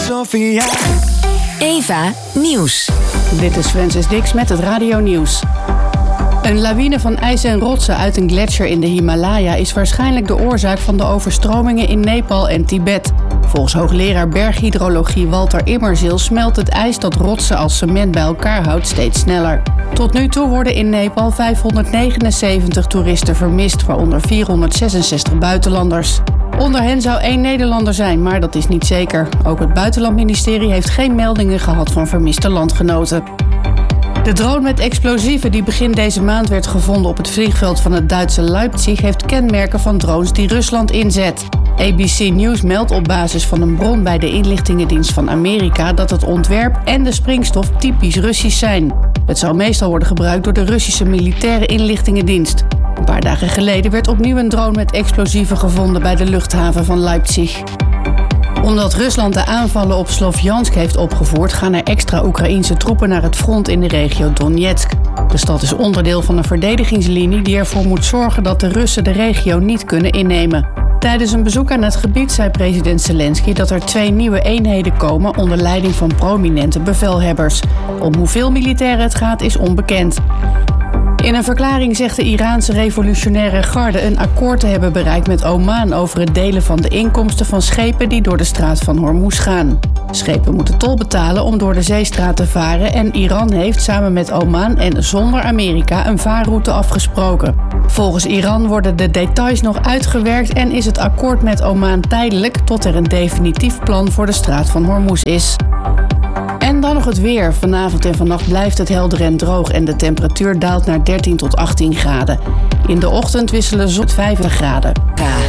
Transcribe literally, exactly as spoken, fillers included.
Sofia. Eva Nieuws. Dit is Francis Dix met het Radio Nieuws. Een lawine van ijs en rotsen uit een gletsjer in de Himalaya is waarschijnlijk de oorzaak van de overstromingen in Nepal en Tibet. Volgens hoogleraar berghydrologie Walter Immerzeel smelt het ijs dat rotsen als cement bij elkaar houdt steeds sneller. Tot nu toe worden in Nepal vijfhonderdnegenenzeventig toeristen vermist, waaronder vierhonderdzesenzestig buitenlanders. Onder hen zou één Nederlander zijn, maar dat is niet zeker. Ook het buitenlandministerie heeft geen meldingen gehad van vermiste landgenoten. De drone met explosieven die begin deze maand werd gevonden op het vliegveld van het Duitse Leipzig heeft kenmerken van drones die Rusland inzet. A B C News meldt op basis van een bron bij de inlichtingendienst van Amerika dat het ontwerp en de springstof typisch Russisch zijn. Het zou meestal worden gebruikt door de Russische militaire inlichtingendienst. Een paar dagen geleden werd opnieuw een drone met explosieven gevonden bij de luchthaven van Leipzig. Omdat Rusland de aanvallen op Slovjansk heeft opgevoerd, gaan er extra Oekraïense troepen naar het front in de regio Donetsk. De stad is onderdeel van een verdedigingslinie die ervoor moet zorgen dat de Russen de regio niet kunnen innemen. Tijdens een bezoek aan het gebied zei president Zelensky dat er twee nieuwe eenheden komen onder leiding van prominente bevelhebbers. Om hoeveel militairen het gaat is onbekend. In een verklaring zegt de Iraanse revolutionaire garde een akkoord te hebben bereikt met Oman over het delen van de inkomsten van schepen die door de straat van Hormuz gaan. Schepen moeten tol betalen om door de zeestraat te varen en Iran heeft samen met Oman en zonder Amerika een vaarroute afgesproken. Volgens Iran worden de details nog uitgewerkt en is het akkoord met Oman tijdelijk tot er een definitief plan voor de straat van Hormuz is. En dan nog het weer. Vanavond en vannacht blijft het helder en droog en de temperatuur daalt naar dertien tot achttien graden. In de ochtend wisselen zon vijftig graden.